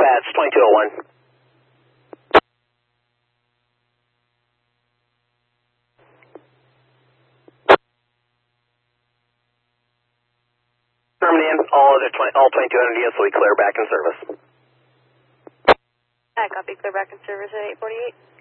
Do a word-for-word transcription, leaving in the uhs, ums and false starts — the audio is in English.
dispatch, twenty-two oh one. Terminating all other twenty, all twenty-two hundred E S will be clear back in service. I copy, clear back in service at eight forty-eight.